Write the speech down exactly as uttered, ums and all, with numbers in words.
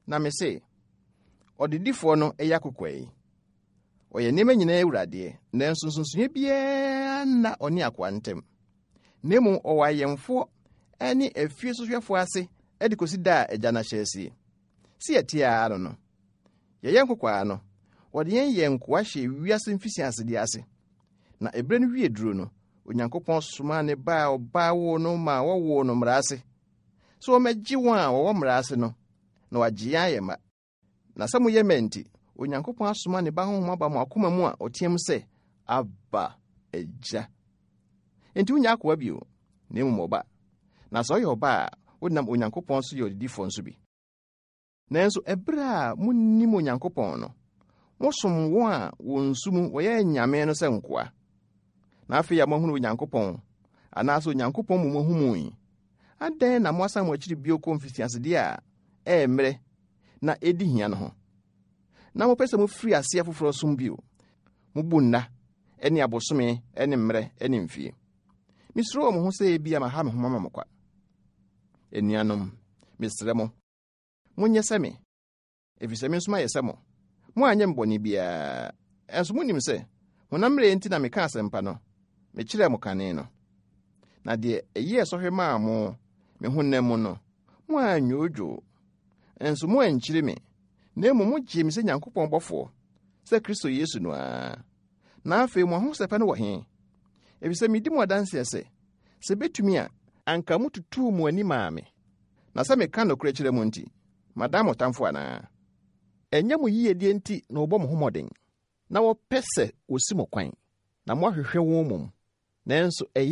na me se odidifo no eya kokwai oye neme nyina ewurade na nsonsonsoye bia na oni akwantem nemu owayemfo ani afie sohwefo ase edikosi da agya na hyesi si etia ano no ye yenkokwa no wode yen yenkoa hye wiase mfisi ase di ase na ebre no wie duro no Onyankopɔn soma ne ba oba wo no ma wo no mrase so o magye won a wo mrase no na wagye ayema na samu yementi Onyankopɔn asoma ne ba honhom aba mu akoma mu a otiem se aba eja enti unya akwa bio na emu oba na so yo ba wonam Onyankopɔn so yo didifo nso bi nanso ebra munnim Onyankopɔn no mosom wo a wonsumu wo ye nyame no se nkoa na afi ya mohunu Onyankopɔn anaso Onyankopɔn mu mohumui adan na moasa mo akiri bio konfisi asede a emre na edi hia no ho na mo pese mo free ase afoforo som bio mo bunna eni abosome eni mre eni mfie misro mo ho se bia ma ha me homa mamokwa enianom misre mo munye seme efise me nsoma yese mo mo anye mboni bia enso munim se honamre enti na meka asempa no me kire mo kane no na de eye sohwe ma mo me honam no mo anyojo enso mo ankire me na emu mo gye me se Nyankopɔn bɔfo se Kristo Yesu no a na afi mo ho sepa no wo he efise medi mo danse se se betumi a anka mututu mo ani maame na se me ka no kure kire mo nti madam otamfo ana enye mo yiye die nti na obo mo homoden na wo pese osi mo kwan na mo ahwehwe wo mum nanso